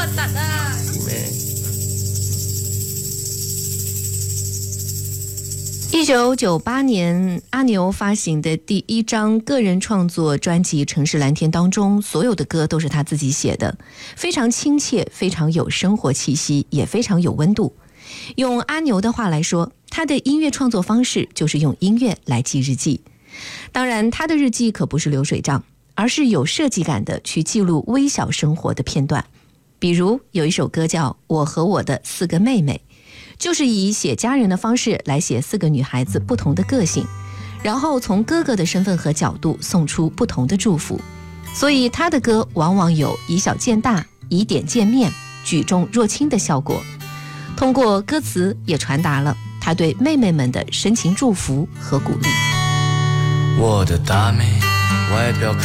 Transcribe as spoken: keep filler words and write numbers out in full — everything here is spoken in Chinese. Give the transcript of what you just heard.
大大。 一九九八年，阿牛发行的第一张个人创作专辑《城市蓝天》当中，所有的歌都是他自己写的，非常亲切，非常有生活气息，也非常有温度。用阿牛的话来说，他的音乐创作方式就是用音乐来记日记。当然，他的日记可不是流水账，而是有设计感的去记录微小生活的片段。比如有一首歌叫《我和我的四个妹妹》，就是以写家人的方式来写四个女孩子不同的个性，然后从哥哥的身份和角度送出不同的祝福。所以他的歌往往有以小见大、以点见面、举重若轻的效果，通过歌词也传达了他对妹妹们的深情祝福和鼓励。 我的大妹外表